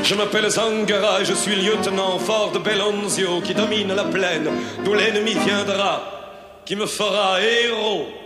Je m'appelle Zangara et je suis lieutenant fort de Belonzio qui domine la plaine d'où l'ennemi viendra, qui me fera héros